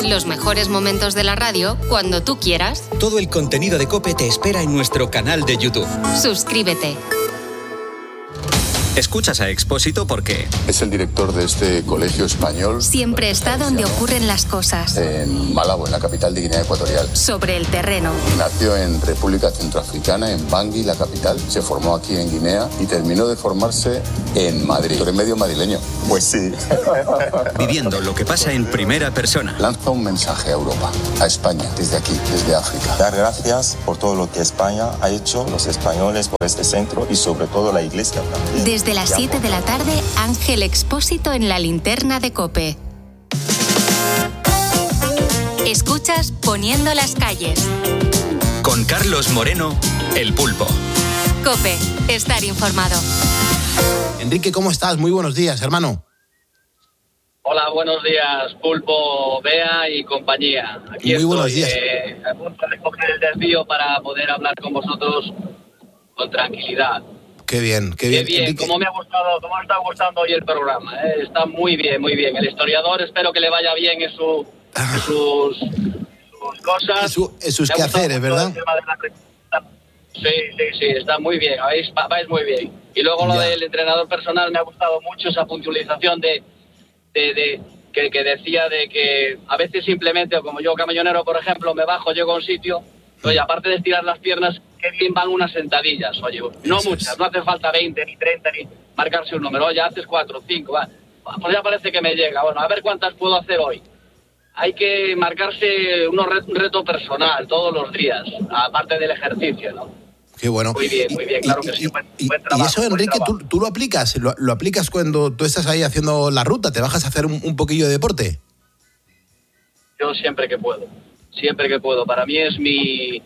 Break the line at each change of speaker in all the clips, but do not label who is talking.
Los mejores momentos de la radio cuando tú quieras.
Todo el contenido de COPE te espera en nuestro canal de YouTube.
Suscríbete.
Escuchas a Expósito porque
es el director de este colegio español.
Siempre está donde ocurren las cosas.
En Malabo, en la capital de Guinea Ecuatorial.
Sobre el terreno.
Nació en República Centroafricana, en Bangui, la capital. Se formó aquí en Guinea y terminó de formarse en Madrid. ¿Tú eres medio madrileño? Pues sí.
Viviendo lo que pasa en primera persona.
Lanza un mensaje a Europa, a España, desde aquí, desde África.
Dar gracias por todo lo que España ha hecho, los españoles, por este centro y sobre todo la Iglesia también.
Desde las 7 de la tarde, Ángel Expósito en la linterna de COPE. Escuchas Poniendo las calles.
Con Carlos Moreno, El Pulpo.
COPE, estar informado.
Enrique, ¿cómo estás? Muy buenos días, hermano.
Hola, buenos días, Pulpo, Bea y compañía. Aquí
muy buenos días.
A punto de coger el desvío para poder hablar con vosotros con tranquilidad.
Qué bien, qué bien.
Qué bien,
Enrique,
cómo me está gustando hoy el programa. Está muy bien, muy bien. El historiador, espero que le vaya bien en sus cosas.
En sus quehaceres, ¿verdad?
Sí, está muy bien, vais muy bien. Y luego lo del entrenador personal, me ha gustado mucho esa puntualización de que decía de que a veces simplemente, como yo camionero, por ejemplo, me bajo, llego a un sitio, oye, aparte de estirar las piernas, qué bien van unas sentadillas, oye, no muchas, no hace falta 20 ni 30 ni marcarse un número, oye, haces 4, 5, va, pues ya parece que me llega, bueno, a ver cuántas puedo hacer hoy. Hay que marcarse un reto personal todos los días, aparte del ejercicio, ¿no?
Qué bueno.
Muy bien, claro que sí. Buen trabajo,
y eso, Enrique, ¿tú lo aplicas? ¿Lo aplicas cuando tú estás ahí haciendo la ruta? ¿Te bajas a hacer un poquillo de deporte?
Yo siempre que puedo. Para mí es mi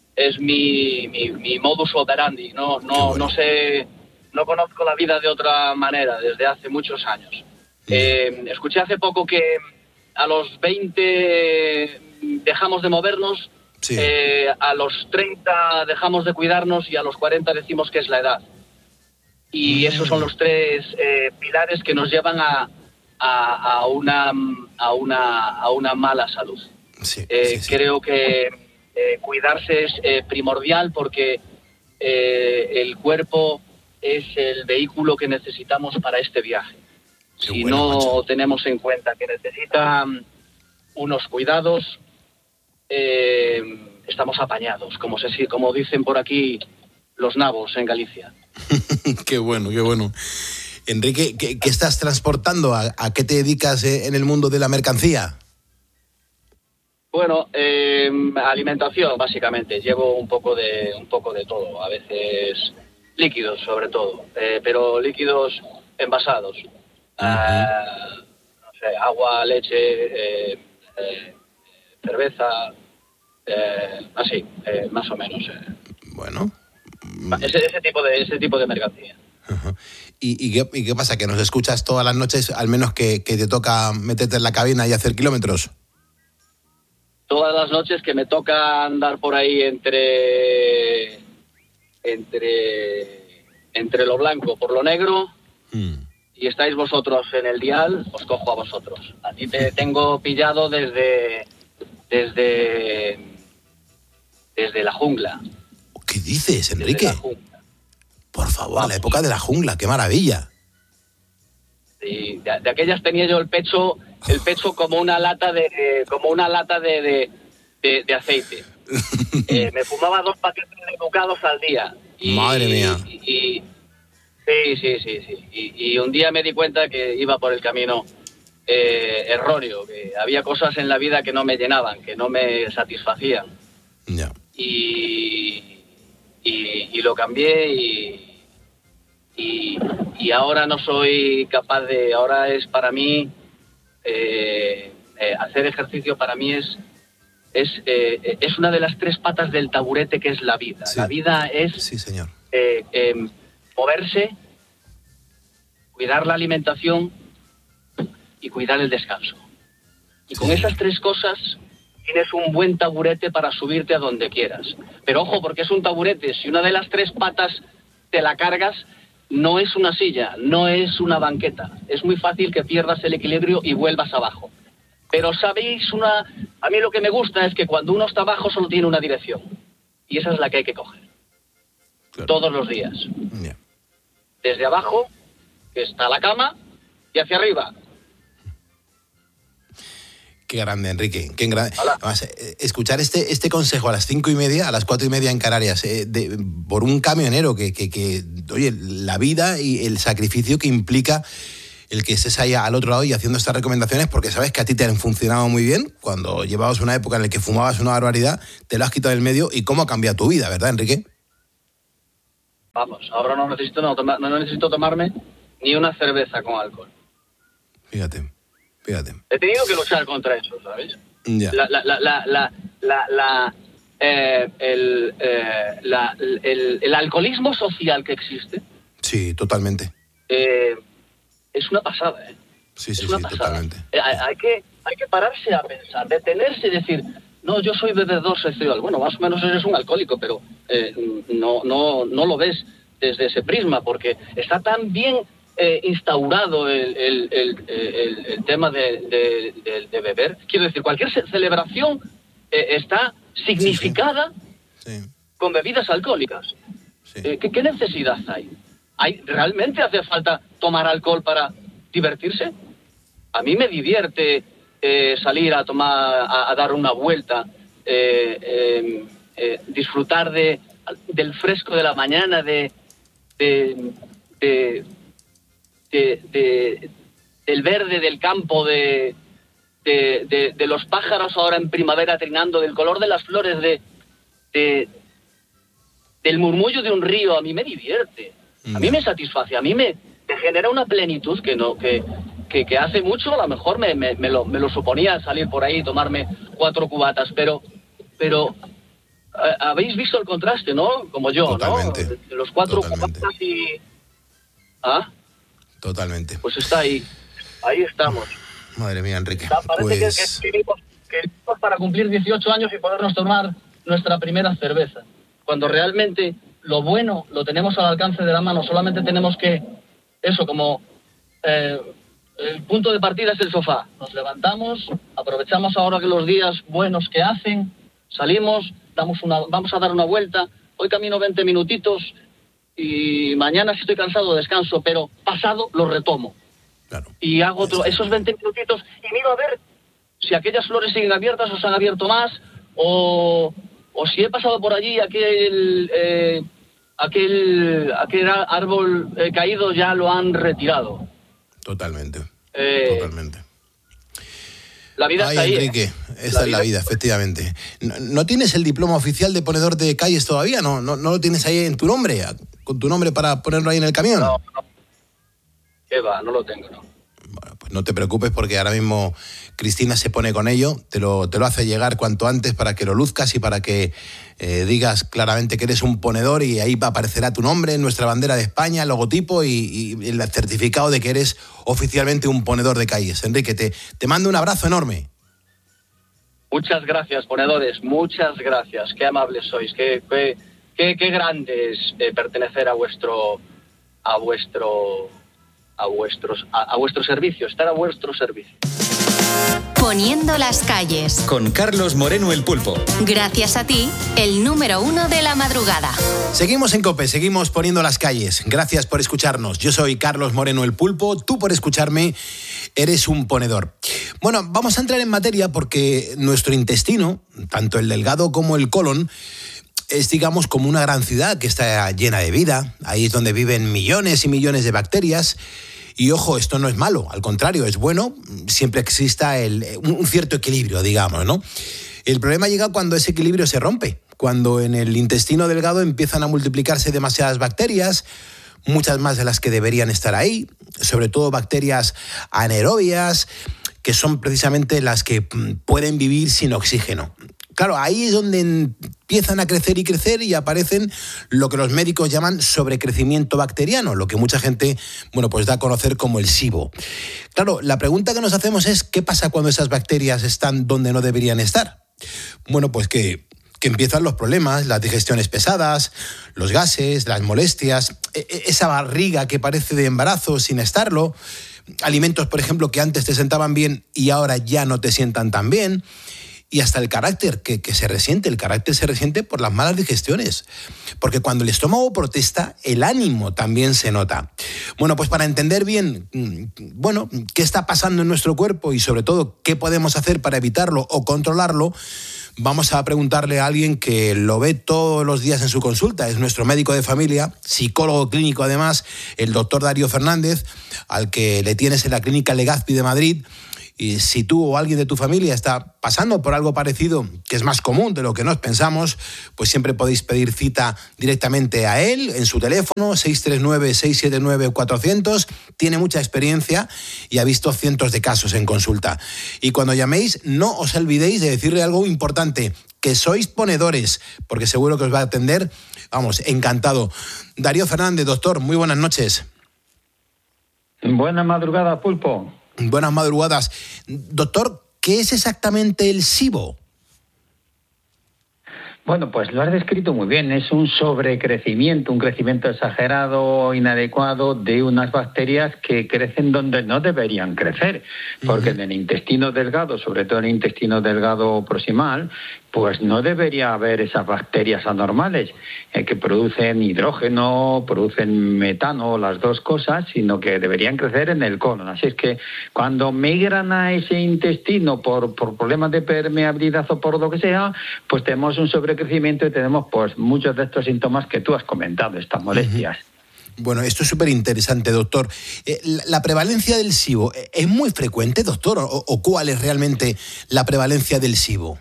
modus operandi. No sé, no conozco la vida de otra manera desde hace muchos años. Escuché hace poco que a los 20 dejamos de movernos. Sí. A los 30 dejamos de cuidarnos y a los 40 decimos que es la edad. Y esos son los tres pilares que nos llevan a una mala salud. Sí, creo que cuidarse es primordial porque el cuerpo es el vehículo que necesitamos para este viaje. Si no tenemos en cuenta que necesita unos cuidados, estamos apañados, como dicen por aquí los nabos en Galicia.
Qué bueno. Enrique, ¿qué estás transportando? ¿A qué te dedicas en el mundo de la mercancía?
Bueno, alimentación, básicamente. Llevo un poco de todo, a veces líquidos sobre todo, pero líquidos envasados. No sé, agua, leche, cerveza, así, más o menos.
Bueno.
Ese tipo de mercancía.
Uh-huh. ¿Y qué pasa? ¿Que nos escuchas todas las noches, al menos que te toca meterte en la cabina y hacer kilómetros?
Todas las noches que me toca andar por ahí entre lo blanco por lo negro y estáis vosotros en el dial, os cojo a vosotros. A ti te tengo pillado desde la jungla.
¿Qué dices, Enrique? Por favor, la época de la jungla, qué maravilla.
Sí, de aquellas tenía yo el pecho como una lata de aceite. Me fumaba 2 paquetes de bocados al día.
Madre mía.
Sí. Y un día me di cuenta que iba por el camino erróneo, que había cosas en la vida que no me llenaban, que no me satisfacían.
Ya.
Y lo cambié y ahora no soy capaz de... Ahora es para mí... hacer ejercicio para mí es una de las 3 patas del taburete que es la vida. Sí. La vida es...
Sí, señor.
Moverse, cuidar la alimentación y cuidar el descanso. Y con esas 3 cosas tienes un buen taburete para subirte a donde quieras. Pero ojo, porque es un taburete. Si una de las 3 patas te la cargas, no es una silla, no es una banqueta. Es muy fácil que pierdas el equilibrio y vuelvas abajo. Pero sabéis, a mí lo que me gusta es que cuando uno está abajo solo tiene una dirección. Y esa es la que hay que coger. Claro. Todos los días. Yeah. Desde abajo, que está la cama, y hacia arriba.
Qué grande, Enrique. Qué grande. Además, escuchar este consejo a las 5:30, a las 4:30 en Canarias, por un camionero que oye, la vida y el sacrificio que implica el que estés ahí al otro lado y haciendo estas recomendaciones, porque sabes que a ti te han funcionado muy bien. Cuando llevabas una época en la que fumabas una barbaridad, te lo has quitado del medio y cómo ha cambiado tu vida, ¿verdad, Enrique?
Vamos, ahora no necesito tomarme ni una cerveza con alcohol.
Fíjate.
He tenido que luchar contra eso, ¿sabes?
Ya.
El alcoholismo social que existe.
Sí, totalmente.
Es una pasada, ¿eh?
Sí,
totalmente.
Sí.
Hay que pararse a pensar, detenerse y decir, no, yo soy bebedor social. Bueno, más o menos eres un alcohólico, pero no lo ves desde ese prisma, porque está tan bien instaurado el tema de beber. Quiero decir, cualquier celebración está significada con bebidas alcohólicas. Sí. ¿Qué necesidad hay? ¿Realmente hace falta tomar alcohol para divertirse? A mí me divierte salir a dar una vuelta, disfrutar del fresco de la mañana, del verde del campo, de los pájaros ahora en primavera trinando, del color de las flores, del murmullo de un río. A mí me divierte, a mí me satisface, a mí me genera una plenitud que hace mucho a lo mejor me lo suponía salir por ahí y tomarme 4 cubatas, pero habéis visto el contraste, ¿no? Como yo,
totalmente,
¿no? Los 4 cubatas y... ¿Ah?
Totalmente.
Pues está ahí estamos.
Madre mía, Enrique.
Parece que vivimos para cumplir 18 años y podernos tomar nuestra primera cerveza, cuando realmente lo bueno lo tenemos al alcance de la mano. Solamente tenemos que, eso, como el punto de partida es el sofá. Nos levantamos, aprovechamos ahora que los días buenos que hacen, salimos, vamos a dar una vuelta. Hoy camino 20 minutitos y mañana si estoy cansado descanso, pero pasado lo retomo.
Claro.
Y hago esos 20 minutitos y miro a ver si aquellas flores siguen abiertas o se han abierto más, o si he pasado por allí aquel árbol caído ya lo han retirado.
Totalmente. Totalmente.
La vida está ahí.
Enrique, esta es la vida, efectivamente. ¿No tienes el diploma oficial de ponedor de calles todavía? ¿No lo tienes ahí en tu nombre? ¿Con tu nombre para ponerlo ahí en el camión?
No. ¿Qué va? No lo tengo, no.
Bueno, pues no te preocupes porque ahora mismo Cristina se pone con ello, te lo hace llegar cuanto antes para que lo luzcas y para que digas claramente que eres un ponedor, y ahí aparecerá tu nombre, nuestra bandera de España, el logotipo y el certificado de que eres oficialmente un ponedor de calles. Enrique, te mando un abrazo enorme.
Muchas gracias, ponedores, muchas gracias. Qué amables sois, qué grande es pertenecer a vuestro servicio, estar a vuestro servicio.
Poniendo las calles.
Con Carlos Moreno el Pulpo.
Gracias a ti, el número 1 de la madrugada.
Seguimos en COPE, seguimos poniendo las calles. Gracias por escucharnos. Yo soy Carlos Moreno el Pulpo. Tú por escucharme eres un ponedor. Bueno, vamos a entrar en materia porque nuestro intestino, tanto el delgado como el colon, es, digamos, como una gran ciudad que está llena de vida. Ahí es donde viven millones y millones de bacterias. Y ojo, esto no es malo, al contrario, es bueno, siempre exista un cierto equilibrio, digamos, ¿no? El problema llega cuando ese equilibrio se rompe, cuando en el intestino delgado empiezan a multiplicarse demasiadas bacterias, muchas más de las que deberían estar ahí, sobre todo bacterias anaerobias, que son precisamente las que pueden vivir sin oxígeno. Claro, ahí es donde empiezan a crecer y aparecen lo que los médicos llaman sobrecrecimiento bacteriano, lo que mucha gente, pues da a conocer como el SIBO. Claro, la pregunta que nos hacemos es, ¿qué pasa cuando esas bacterias están donde no deberían estar? Bueno, pues que empiezan los problemas, las digestiones pesadas, los gases, las molestias, esa barriga que parece de embarazo sin estarlo. alimentos, por ejemplo, que antes te sentaban bien y ahora ya no te sientan tan bien. Y hasta el carácter que se resiente. El carácter se resiente por las malas digestiones. Porque cuando el estómago protesta, el ánimo también se nota. Bueno, pues para entender bien, qué está pasando en nuestro cuerpo y sobre todo qué podemos hacer para evitarlo o controlarlo, vamos a preguntarle a alguien que lo ve todos los días en su consulta. Es nuestro médico de familia, psicólogo clínico además, el doctor Darío Fernández, al que le tienes en la clínica Legazpi de Madrid. Y si tú o alguien de tu familia está pasando por algo parecido, que es más común de lo que nos pensamos, pues siempre podéis pedir cita directamente a él en su teléfono, 639-679-400. Tiene mucha experiencia y ha visto cientos de casos en consulta. Y cuando llaméis, no os olvidéis de decirle algo importante, que sois ponedores, porque seguro que os va a atender, encantado. Darío Fernández, doctor, muy buenas noches.
Buena madrugada, Pulpo.
Buenas madrugadas. Doctor, ¿qué es exactamente el SIBO?
Bueno, pues lo has descrito muy bien. Es un sobrecrecimiento, un crecimiento exagerado, inadecuado de unas bacterias que crecen donde no deberían crecer. Porque en el intestino delgado, sobre todo en el intestino delgado proximal, pues no debería haber esas bacterias anormales que producen hidrógeno, producen metano, las dos cosas, sino que deberían crecer en el colon. Así es que cuando migran a ese intestino por problemas de permeabilidad o por lo que sea, pues tenemos un sobrecrecimiento y tenemos pues muchos de estos síntomas que tú has comentado, estas molestias.
Bueno, esto es súper interesante, doctor. ¿La prevalencia del SIBO es muy frecuente, doctor? ¿O cuál es realmente la prevalencia del SIBO?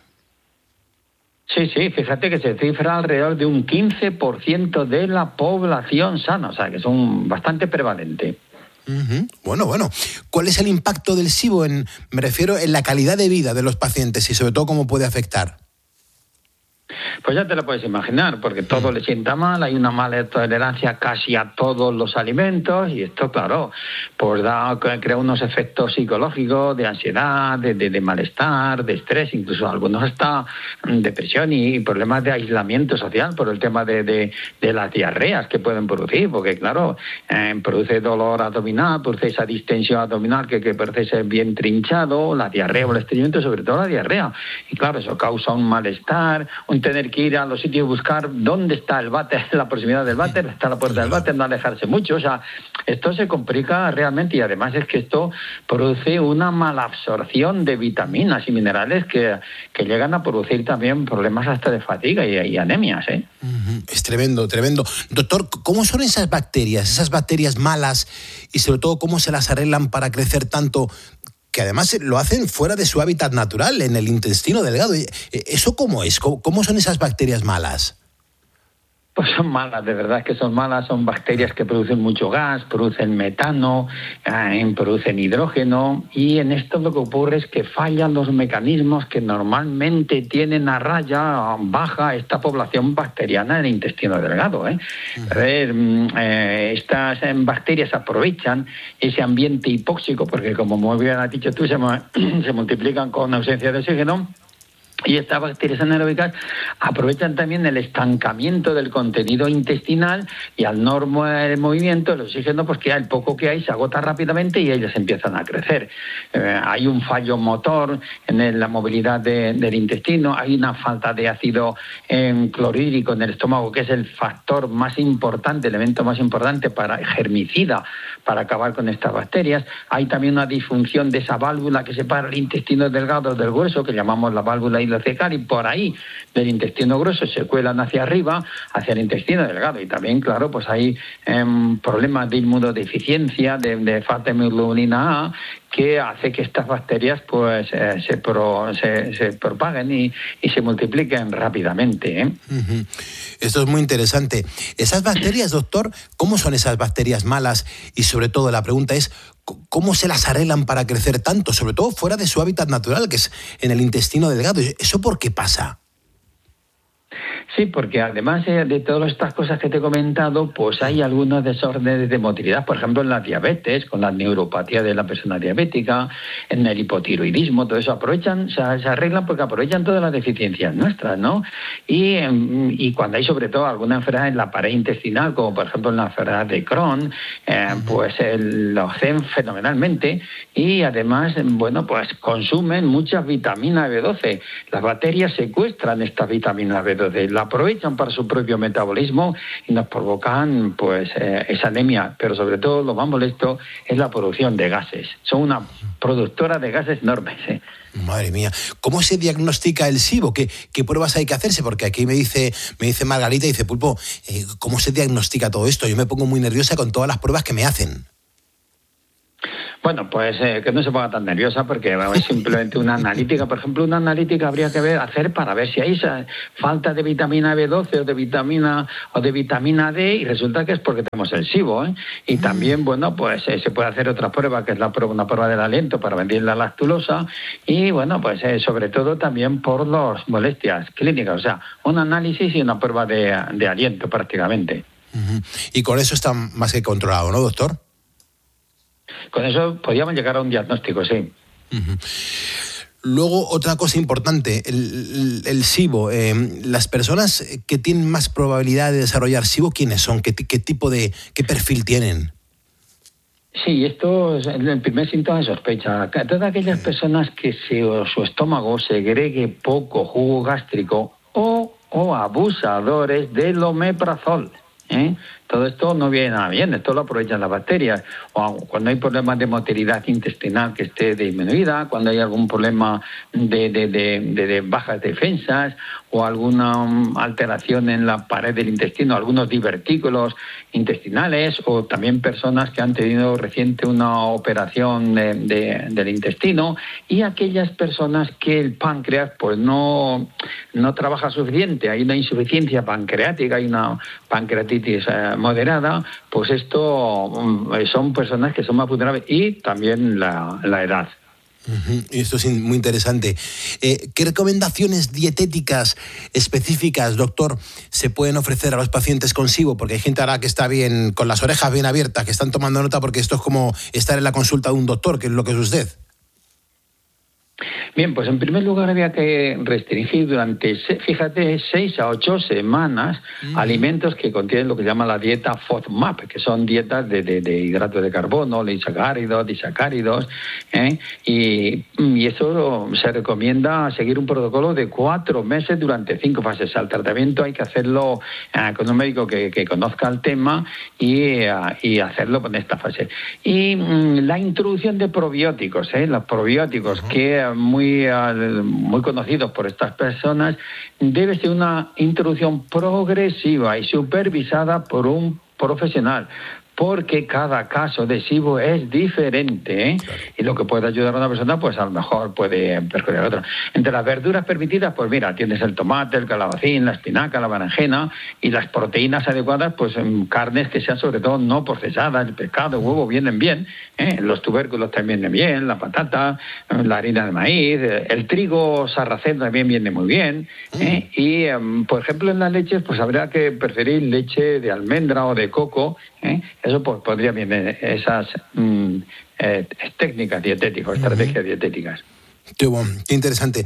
Sí, fíjate que se cifra alrededor de un 15% de la población sana, o sea que es bastante prevalente.
Bueno. ¿Cuál es el impacto del SIBO me refiero, en la calidad de vida de los pacientes y sobre todo cómo puede afectar?
Pues ya te lo puedes imaginar, porque todo le sienta mal, hay una mala tolerancia casi a todos los alimentos y esto, claro, pues crea unos efectos psicológicos de ansiedad, de malestar, de estrés, incluso algunos hasta depresión y problemas de aislamiento social por el tema de las diarreas que pueden producir, porque claro, produce dolor abdominal, produce esa distensión abdominal que parece ser bien trinchado, la diarrea o el estreñimiento, sobre todo la diarrea. Y claro, eso causa un malestar, un tener que ir a los sitios y buscar dónde está el váter, la proximidad del váter, está la puerta del váter, no alejarse mucho. O sea, esto se complica realmente y además es que esto produce una malabsorción de vitaminas y minerales que llegan a producir también problemas hasta de fatiga y anemias, ¿eh?
Es tremendo. Doctor, ¿cómo son esas bacterias malas y sobre todo cómo se las arreglan para crecer tanto, que además lo hacen fuera de su hábitat natural, en el intestino delgado? ¿Eso cómo es? ¿Cómo son esas bacterias malas?
Pues son malas, de verdad que son malas, son bacterias que producen mucho gas, producen metano, producen hidrógeno, y en esto lo que ocurre es que fallan los mecanismos que normalmente tienen a raya baja esta población bacteriana en el intestino delgado, ¿eh? A ver, estas bacterias aprovechan ese ambiente hipóxico, porque como muy bien has dicho tú, se multiplican con ausencia de oxígeno. Y estas bacterias anaeróbicas aprovechan también el estancamiento del contenido intestinal y al no el movimiento, el oxígeno, pues que el poco que hay se agota rápidamente y ellas empiezan a crecer. Hay un fallo motor en la movilidad del intestino, hay una falta de ácido clorhídrico en el estómago, que es el factor más importante, el elemento más importante germicida para acabar con estas bacterias. Hay también una disfunción de esa válvula que separa el intestino delgado del grueso, que llamamos la válvula ileocecal, y por ahí del intestino grueso se cuelan hacia arriba, hacia el intestino delgado. Y también, claro, pues hay problemas de inmunodeficiencia, de falta de hemoglobina A, que hace que estas bacterias pues se propaguen y se multipliquen rápidamente, ¿eh?
Esto es muy interesante. Esas bacterias, doctor, ¿cómo son esas bacterias malas? Y sobre todo la pregunta es, ¿cómo se las arreglan para crecer tanto? Sobre todo fuera de su hábitat natural, que es en el intestino delgado. ¿Eso por qué pasa?
Sí, porque además de todas estas cosas que te he comentado, pues hay algunos desórdenes de motilidad, por ejemplo en la diabetes, con la neuropatía de la persona diabética, en el hipotiroidismo, todo eso se arreglan porque aprovechan todas las deficiencias nuestras, ¿no? Y cuando hay sobre todo alguna enfermedad en la pared intestinal, como por ejemplo en la enfermedad de Crohn, pues lo hacen fenomenalmente y además, bueno, pues consumen muchas vitaminas B12. Las bacterias secuestran esta vitamina B12, la aprovechan para su propio metabolismo y nos provocan pues esa anemia, pero sobre todo lo más molesto es la producción de gases. Son una productora de gases enormes.
Madre mía, ¿cómo se diagnostica el SIBO? ¿Qué pruebas hay que hacerse? Porque aquí me dice Margarita, dice, Pulpo, ¿cómo se diagnostica todo esto? Yo me pongo muy nerviosa con todas las pruebas que me hacen.
Bueno, pues que no se ponga tan nerviosa porque es simplemente una analítica. Por ejemplo, una analítica habría que hacer para ver si hay esa falta de vitamina B12 o de vitamina D y resulta que es porque tenemos el SIBO, ¿eh? Y también, bueno, pues se puede hacer otra prueba que es una prueba del aliento para medir la lactulosa y, bueno, pues sobre todo también por las molestias clínicas. O sea, un análisis y una prueba de aliento prácticamente.
Y con eso está más que controlado, ¿no, doctor?
Con eso podríamos llegar a un diagnóstico, sí.
Luego, otra cosa importante, el SIBO. Las personas que tienen más probabilidad de desarrollar SIBO, ¿quiénes son? ¿Qué perfil tienen?
Sí, esto es el primer síntoma de sospecha. Todas aquellas personas que su estómago segregue poco jugo gástrico o abusadores del omeprazol. Todo esto no viene nada bien, esto lo aprovechan las bacterias. O cuando hay problemas de motilidad intestinal que esté disminuida, cuando hay algún problema de bajas defensas o alguna alteración en la pared del intestino, algunos divertículos intestinales o también personas que han tenido reciente una operación del intestino y aquellas personas que el páncreas pues no trabaja suficiente, hay una insuficiencia pancreática, hay una pancreatitis moderada, pues esto son personas que son más vulnerables y también la edad.
Y esto es muy interesante. ¿Qué recomendaciones dietéticas específicas, doctor, se pueden ofrecer a los pacientes con SIBO? Porque hay gente ahora que está bien, con las orejas bien abiertas, que están tomando nota porque esto es como estar en la consulta de un doctor, que es lo que es usted.
Bien, pues en primer lugar había que restringir durante, fíjate, 6 a 8 semanas alimentos que contienen lo que se llama la dieta FODMAP, que son dietas de hidratos de carbono, disacáridos, y eso se recomienda seguir un protocolo de 4 meses durante 5 fases. Al tratamiento hay que hacerlo con un médico que conozca el tema y hacerlo con esta fase. Y la introducción de probióticos, los probióticos que muy conocidos por estas personas, debe ser una introducción progresiva y supervisada por un profesional, porque cada caso de SIBO es diferente, Claro. Y lo que puede ayudar a una persona, pues a lo mejor puede perjudicar a otra. Entre las verduras permitidas, pues mira, tienes el tomate, el calabacín, la espinaca, la berenjena, y las proteínas adecuadas, pues en carnes que sean sobre todo no procesadas, el pescado, el huevo vienen bien, los tubérculos también vienen bien, la patata, la harina de maíz, el trigo sarraceno también viene muy bien, y por ejemplo en las leches, pues habría que preferir leche de almendra o de coco, eso pues podría venir esas técnicas dietéticas, estrategias dietéticas.
Qué interesante.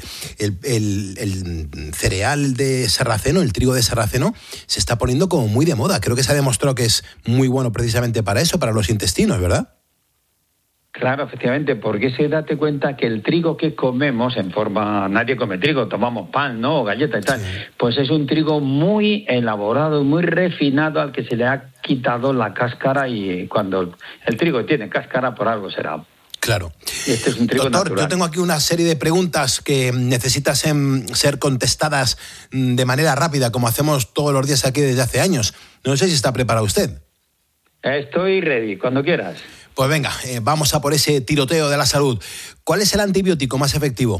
El cereal de sarraceno, el trigo de sarraceno, se está poniendo como muy de moda. Creo que se ha demostrado que es muy bueno precisamente para eso, para los intestinos, ¿verdad?
Claro, efectivamente, porque date cuenta que el trigo que comemos nadie come trigo, tomamos pan, ¿no? O galletas y tal, sí. Pues es un trigo muy elaborado, muy refinado al que se le ha quitado la cáscara y cuando el trigo tiene cáscara por algo será.
Claro.
Este es un trigo
Doctor,
natural.
Yo tengo aquí una serie de preguntas que necesitan ser contestadas de manera rápida, como hacemos todos los días aquí desde hace años. No sé si está preparado usted.
Estoy ready, cuando quieras.
Pues venga, vamos a por ese tiroteo de la salud. ¿Cuál es el antibiótico más efectivo?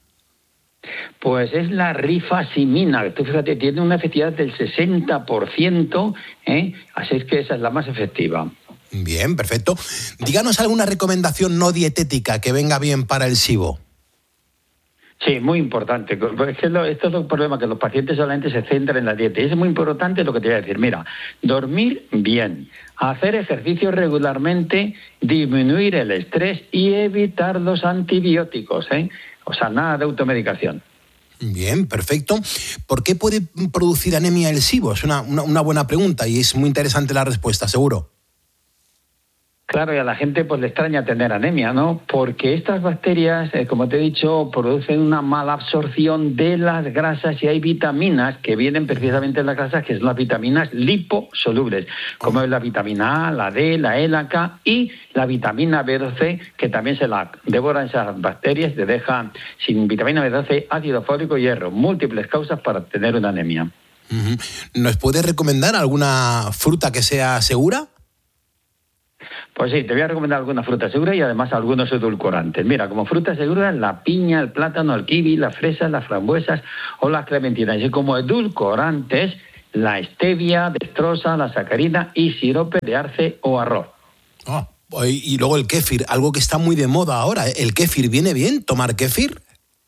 Pues es la rifacimina. Tú fíjate, tiene una efectividad del 60%, así es que esa es la más efectiva.
Bien, perfecto. Díganos alguna recomendación no dietética que venga bien para el SIBO.
Sí, muy importante. Es que esto es el problema, que los pacientes solamente se centran en la dieta. Y es muy importante lo que te voy a decir. Mira, dormir bien, hacer ejercicio regularmente, disminuir el estrés y evitar los antibióticos, ¿eh? O sea, nada de automedicación.
Bien, perfecto. ¿Por qué puede producir anemia el SIBO? Es una buena pregunta y es muy interesante la respuesta, seguro.
Claro, y a la gente pues le extraña tener anemia, ¿no? Porque estas bacterias, como te he dicho, producen una mala absorción de las grasas y hay vitaminas que vienen precisamente de las grasas, que son las vitaminas liposolubles, como es la vitamina A, la D, la E, la K y la vitamina B12, que también se la devoran esas bacterias, te dejan sin vitamina B12, ácido fólico y hierro, múltiples causas para tener una anemia.
¿Nos puede recomendar alguna fruta que sea segura?
Pues sí, te voy a recomendar alguna fruta segura y además algunos edulcorantes. Mira, como fruta segura, la piña, el plátano, el kiwi, las fresas, las frambuesas o las clementinas. Y como edulcorantes, la stevia, dextrosa, la sacarina y sirope de arce o arroz.
Y luego el kéfir, algo que está muy de moda ahora. ¿El kéfir viene bien tomar kéfir?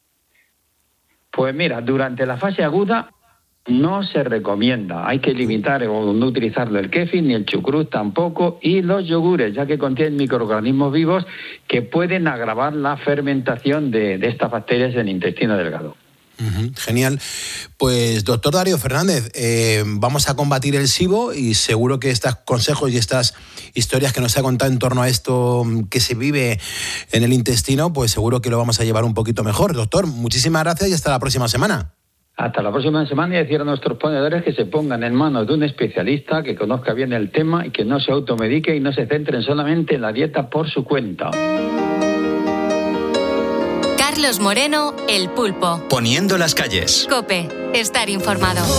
Pues mira, durante la fase aguda no se recomienda, hay que limitar o no utilizarlo el kéfir ni el chucrut tampoco y los yogures, ya que contienen microorganismos vivos que pueden agravar la fermentación de estas bacterias en el intestino delgado.
Genial. Pues doctor Darío Fernández, vamos a combatir el SIBO y seguro que estos consejos y estas historias que nos ha contado en torno a esto que se vive en el intestino, pues seguro que lo vamos a llevar un poquito mejor. Doctor, muchísimas gracias y hasta la próxima semana.
Hasta la próxima semana y decir a nuestros ponedores que se pongan en manos de un especialista que conozca bien el tema y que no se automedique y no se centren solamente en la dieta por su cuenta.
Carlos Moreno, El Pulpo.
Poniendo las calles.
COPE, estar informado.